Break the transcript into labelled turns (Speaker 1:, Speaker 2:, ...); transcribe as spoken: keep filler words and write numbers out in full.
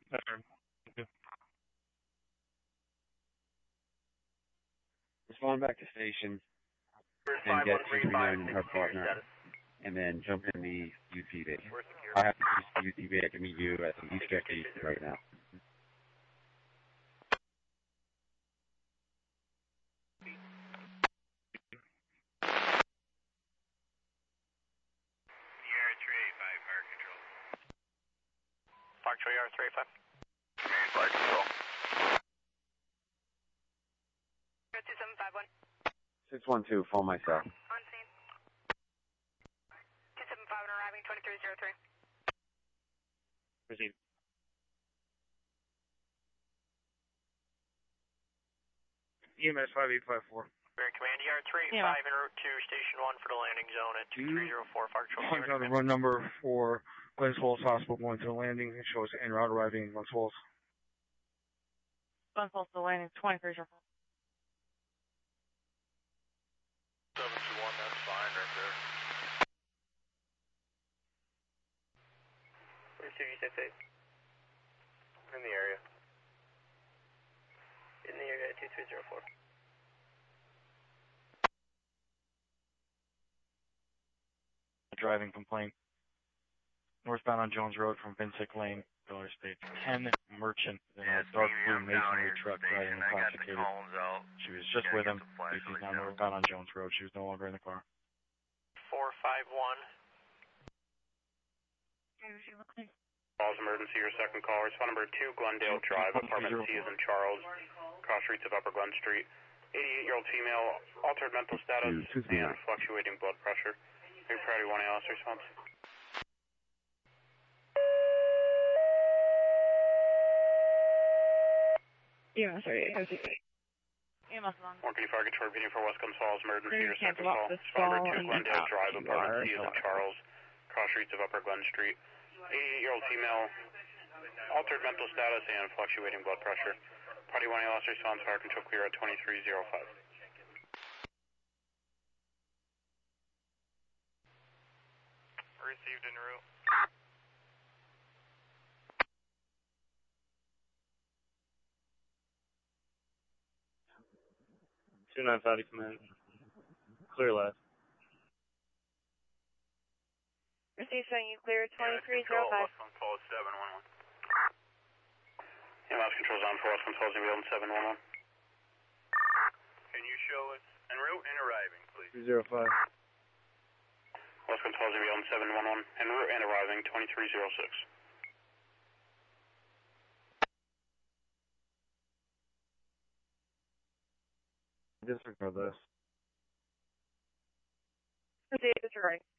Speaker 1: That's right. Okay.
Speaker 2: Respond back to station
Speaker 3: First
Speaker 2: and
Speaker 3: five
Speaker 2: get
Speaker 3: one three
Speaker 2: two three
Speaker 3: five
Speaker 2: nine and
Speaker 3: six
Speaker 2: her
Speaker 3: secure
Speaker 2: partner,
Speaker 3: status.
Speaker 2: and then jump in the U T V.
Speaker 3: We're secure.
Speaker 2: I have to use the U T V. I can meet you at the East fifty right now.
Speaker 3: Sierra three eighty-five, fire control. Fox Sierra three eighty-five. Fire control.
Speaker 4: two seven five one.
Speaker 2: six one two, phone my cell.
Speaker 4: On scene. two seven five one arriving, twenty-three zero three.
Speaker 1: Proceed. E M S five eight five four.
Speaker 3: We're in command, E R three eighty-five, en route to station one for the landing zone at two three zero four, fire control.
Speaker 1: Punch out the run number for Glens Falls Hospital going to the landing. It shows en route arriving in Glens Falls.
Speaker 5: Glens Falls to the landing, twenty-three zero four.
Speaker 3: seven two one, that's fine right there. Where's two six eight? In the area. In the area at two three zero four.
Speaker 1: Driving complaint. Northbound on Jones Road from Vincent Lane, Dollar State. Ken Merchant in a dark blue masonry truck driving intoxicated. She was just with him. He's now northbound on Jones Road. She was no longer in the car.
Speaker 3: four five one. Falls emergency, your second call. Respond number two, Glendale Drive, apartment C is in Charles, cross streets of Upper Glen Street. eighty-eight-year-old female, altered mental status, and fluctuating blood pressure. Your priority one A L S response.
Speaker 5: Yeah, sorry, I was E M S long.
Speaker 3: one can you fire control repeating for West Glens Falls emergency, your
Speaker 5: Can't
Speaker 3: second
Speaker 5: walk
Speaker 3: call.
Speaker 5: this
Speaker 3: Respond number
Speaker 5: fall
Speaker 3: two,
Speaker 5: and
Speaker 3: Glendale
Speaker 5: out.
Speaker 3: Drive,
Speaker 5: You
Speaker 3: apartment
Speaker 5: are
Speaker 3: C is in
Speaker 5: so
Speaker 3: Charles, cross streets of Upper Glen Street. eighty-eight-year-old female, altered mental status, and fluctuating blood pressure. Party one A L S response, fire control clear at twenty-three zero five. Received en route.
Speaker 1: two nine five command. Clear left.
Speaker 5: Receive showing you clear, twenty-three zero five.
Speaker 3: West Control seven one one. Yeah, Mouse control's on for West Control zero seven one one. Can you show us en route and arriving, please?
Speaker 1: two zero five.
Speaker 3: West Control zero seven one one, en route and arriving, twenty-three zero six.
Speaker 1: Disregard this.
Speaker 5: Proceed, disregarding.